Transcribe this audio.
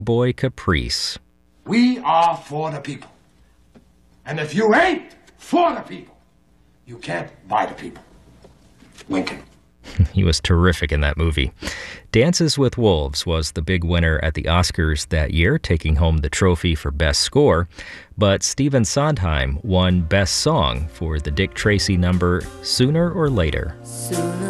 Boy Caprice. We are for the people. And if you ain't for the people, you can't buy the people. Lincoln. He was terrific in that movie. Dances with Wolves was the big winner at the Oscars that year, taking home the trophy for Best Score. But Stephen Sondheim won Best Song for the Dick Tracy number Sooner or Later. Sooner